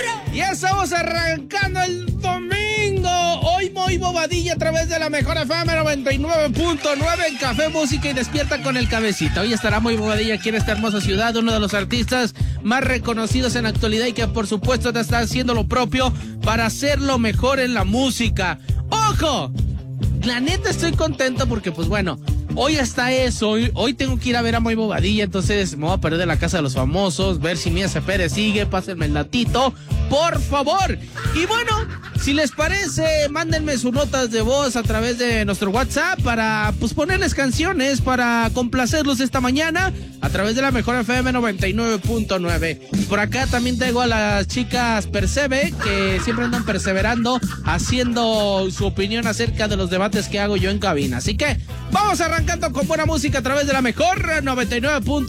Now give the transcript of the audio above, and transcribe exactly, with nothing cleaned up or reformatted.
Ya estamos arrancando el domingo. Hoy muy bobadilla a través de la mejor F M noventa y nueve punto nueve en Café, Música y Despierta con el Cabecita. Hoy estará muy bobadilla aquí en esta hermosa ciudad, uno de los artistas más reconocidos en la actualidad y que por supuesto está haciendo lo propio para hacerlo mejor en la música. ¡Ojo! La neta estoy contento porque pues bueno, hoy está eso, hoy, hoy tengo que ir a ver a Muy Bobadilla, entonces me voy a perder de la Casa de los Famosos, ver si Mía Cepere sigue, pásenme el datito, por favor. Y bueno, si les parece, mándenme sus notas de voz a través de nuestro WhatsApp para pues ponerles canciones, para complacerlos esta mañana a través de la mejor F M noventa y nueve punto nueve. Por acá también tengo a las chicas Perseve, que siempre andan perseverando, haciendo su opinión acerca de los debates que hago yo en cabina. Así que vamos arrancando con buena música a través de la mejor noventa y nueve punto nueve.